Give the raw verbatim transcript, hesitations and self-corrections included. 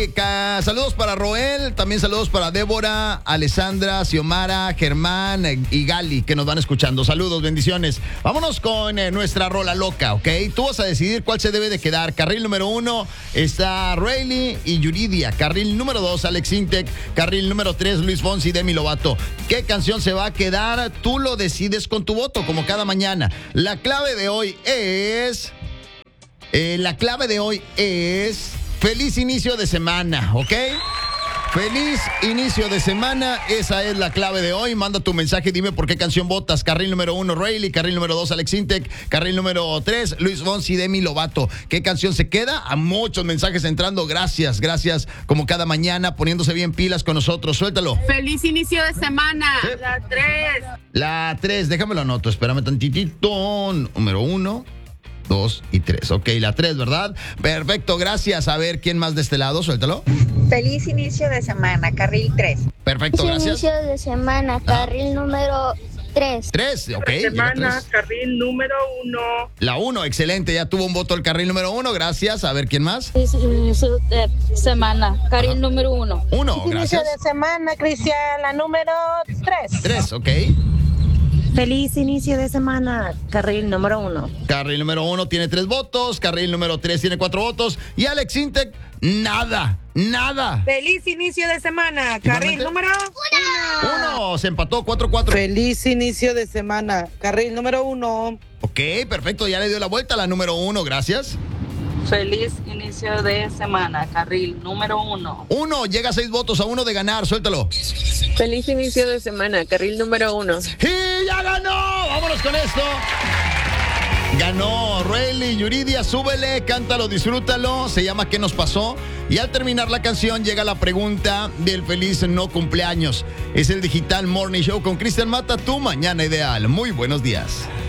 ca- saludos para Roel, también saludos para Débora, Alessandra, Xiomara, Germán eh, y Gali, que nos van escuchando. Saludos, bendiciones. Vámonos con eh, nuestra rola loca, ¿ok? Tú vas a decidir cuál se debe de quedar. Carril número uno está Rayleigh y Yuridia. Carril número dos, Alex Intec. Carril número tres, Luis Fonsi y Demi Lovato. ¿Qué canción se va a quedar? Tú lo decides con tu voto, como cada mañana. La clave de hoy es... Eh, la clave de hoy es... Feliz inicio de semana, ¿ok? Feliz inicio de semana, esa es la clave de hoy. Manda tu mensaje, dime por qué canción votas. Carril número uno, Rayleigh. Carril número dos, Alex Intec. Carril número tres, Luis Fonsi y Demi Lovato. ¿Qué canción se queda? A muchos mensajes entrando. Gracias, gracias. Como cada mañana, poniéndose bien pilas con nosotros. Suéltalo. Feliz inicio de semana. Sí. La tres. La tres, déjamelo anoto. Espérame tantitito. Número uno, dos y tres. Ok, la tres, ¿verdad? Perfecto, gracias. A ver, ¿quién más de este lado? Suéltalo. Feliz inicio de semana, carril tres. Perfecto, Feliz gracias. inicio de semana, carril número tres. Tres, ok. Tres llega semana, tres. carril número uno. La uno, excelente. Ya tuvo un voto el carril número uno. Gracias. A ver, ¿quién más? Feliz inicio de semana, carril Ajá. número uno. Uno, Inicio gracias. de semana, Cristian, la número tres. Tres, ok. Feliz inicio de semana, carril número uno. Carril número uno tiene tres votos. Carril número tres tiene cuatro votos. Y Alex Intec, nada, nada. Feliz inicio de semana, carril Igualmente. número uno. Uno, se empató cuatro cuatro. Feliz inicio de semana, carril número uno. Ok, perfecto. Ya le dio la vuelta a la número uno. Gracias. Feliz inicio de semana, carril número uno. Uno, llega a seis votos a uno de ganar. Suéltalo. Feliz inicio de semana, carril número uno. ¡Y ya ganó! ¡Vámonos con esto! Ganó Rayleigh, Yuridia, súbele, cántalo, disfrútalo. Se llama ¿Qué nos pasó? Y al terminar la canción llega la pregunta del feliz no cumpleaños. Es el Digital Morning Show con Cristian Mata, tu mañana ideal. Muy buenos días.